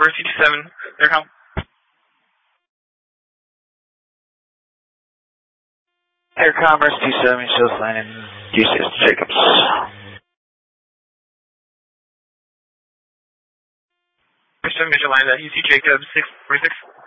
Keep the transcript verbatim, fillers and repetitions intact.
Mercy two seven, they're home. Air Commerce two seven, shows landing D six Jacobs. Mercy seven, Major line at U C Jacobs six forty-six.